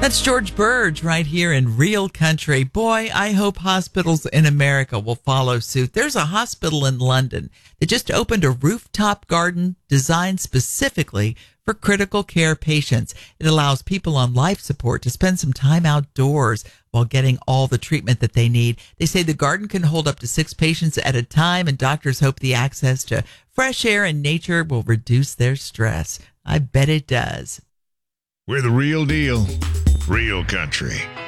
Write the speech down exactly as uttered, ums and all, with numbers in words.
That's George Burge right here in Real Country. Boy, I hope hospitals in America will follow suit. There's a hospital in London that just opened a rooftop garden designed specifically for critical care patients. It allows people on life support to spend some time outdoors while getting all the treatment that they need. They say the garden can hold up to six patients at a time, and doctors hope the access to fresh air and nature will reduce their stress. I bet it does. We're the real deal. Real Country.